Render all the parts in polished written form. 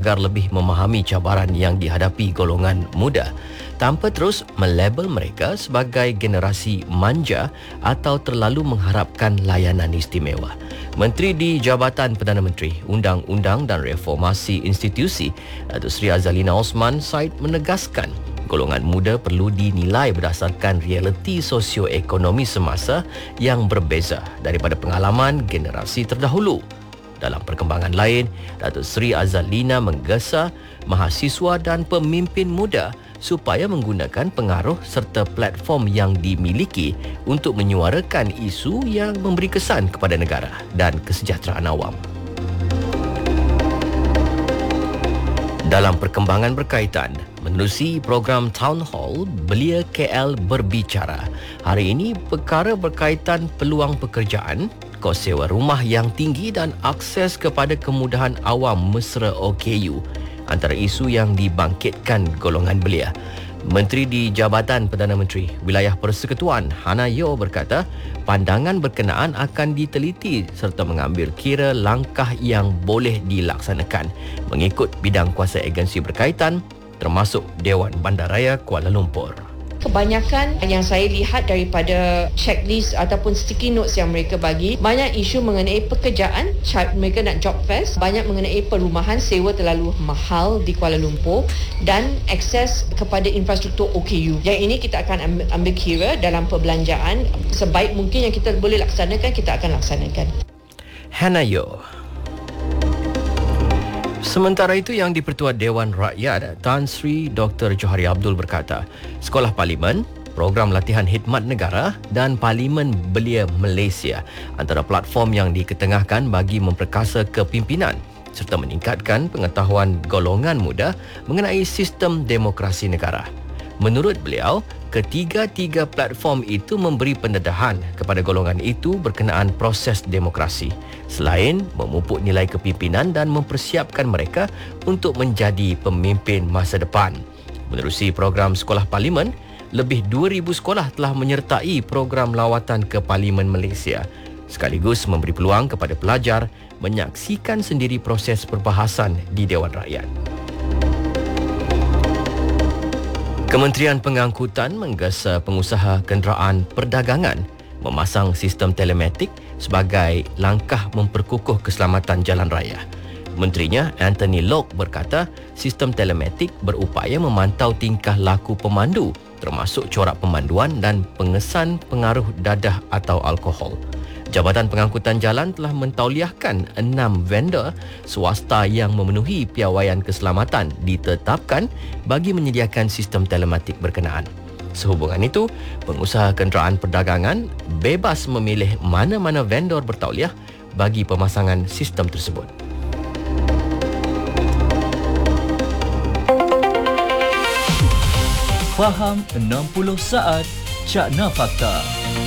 agar lebih memahami cabaran yang dihadapi golongan muda tanpa terus melabel mereka sebagai generasi manja atau terlalu mengharapkan layanan istimewa. Menteri di Jabatan Perdana Menteri, Undang-Undang dan Reformasi Institusi, Datuk Seri Azalina Osman Said menegaskan golongan muda perlu dinilai berdasarkan realiti sosioekonomi semasa yang berbeza daripada pengalaman generasi terdahulu. Dalam perkembangan lain, Datuk Seri Azalina menggesa mahasiswa dan pemimpin muda supaya menggunakan pengaruh serta platform yang dimiliki untuk menyuarakan isu yang memberi kesan kepada negara dan kesejahteraan awam. Dalam perkembangan berkaitan, menerusi program Town Hall Belia KL Berbicara, hari ini perkara berkaitan peluang pekerjaan, kos sewa rumah yang tinggi dan akses kepada kemudahan awam mesra OKU antara isu yang dibangkitkan golongan belia. Menteri di Jabatan Perdana Menteri, Wilayah Persekutuan Hana Yeoh berkata, pandangan berkenaan akan diteliti serta mengambil kira langkah yang boleh dilaksanakan mengikut bidang kuasa agensi berkaitan termasuk Dewan Bandaraya Kuala Lumpur. Kebanyakan yang saya lihat daripada checklist ataupun sticky notes yang mereka bagi, banyak isu mengenai pekerjaan, mereka nak job fest, banyak mengenai perumahan, sewa terlalu mahal di Kuala Lumpur dan akses kepada infrastruktur OKU. Yang ini kita akan ambil kira dalam perbelanjaan, sebaik mungkin yang kita boleh laksanakan, kita akan laksanakan. Hana Yeoh. Sementara itu, Yang di-Pertua Dewan Rakyat Tan Sri Dr. Johari Abdul berkata, Sekolah Parlimen, Program Latihan Khidmat Negara dan Parlimen Belia Malaysia antara platform yang diketengahkan bagi memperkasa kepimpinan serta meningkatkan pengetahuan golongan muda mengenai sistem demokrasi negara. Menurut beliau, ketiga-tiga platform itu memberi pendedahan kepada golongan itu berkenaan proses demokrasi, selain memupuk nilai kepimpinan dan mempersiapkan mereka untuk menjadi pemimpin masa depan. Menerusi program Sekolah Parlimen, lebih 2,000 sekolah telah menyertai program lawatan ke Parlimen Malaysia, sekaligus memberi peluang kepada pelajar menyaksikan sendiri proses perbahasan di Dewan Rakyat. Kementerian Pengangkutan menggesa pengusaha kenderaan perdagangan memasang sistem telematik sebagai langkah memperkukuh keselamatan jalan raya. Menterinya, Anthony Loke, berkata sistem telematik berupaya memantau tingkah laku pemandu termasuk corak pemanduan dan pengesan pengaruh dadah atau alkohol. Jabatan Pengangkutan Jalan telah mentauliahkan 6 vendor swasta yang memenuhi piawaian keselamatan ditetapkan bagi menyediakan sistem telematik berkenaan. Sehubungan itu, pengusaha kenderaan perdagangan bebas memilih mana-mana vendor bertauliah bagi pemasangan sistem tersebut. Faham 60 saat Cakna Fakta.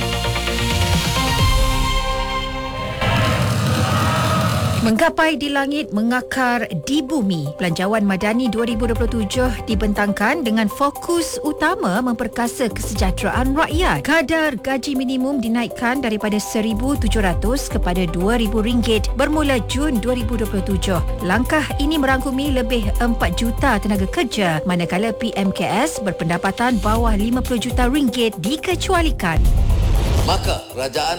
Menggapai di langit, mengakar di bumi. Belanjawan Madani 2027 dibentangkan dengan fokus utama memperkasa kesejahteraan rakyat. Kadar gaji minimum dinaikkan daripada RM1,700 kepada RM2,000 bermula Jun 2027. Langkah ini merangkumi lebih 4 juta tenaga kerja, manakala PMKS berpendapatan bawah RM50 juta dikecualikan. Maka kerajaan